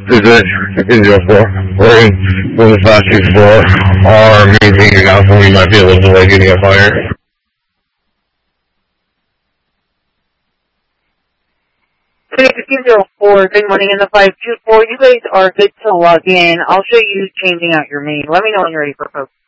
Is it India 4? We're in the 564 are maintaining out, so we might be a little delay getting a fire. Okay, 1504, good morning in the 524. You guys are good to log in. I'll show you changing out your main. Let me know when you're ready for folks.